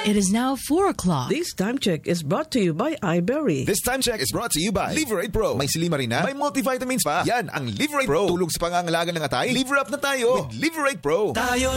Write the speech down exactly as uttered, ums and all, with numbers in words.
It is now four o'clock. This time check is brought to you by iBerry. This time check is brought to you by Liverate Pro. May silimarina, may multivitamins pa. Yan ang Liverate Pro. Tulog sa pangangalaga ng atay. Liver up na tayo with Liverate Pro. Tayo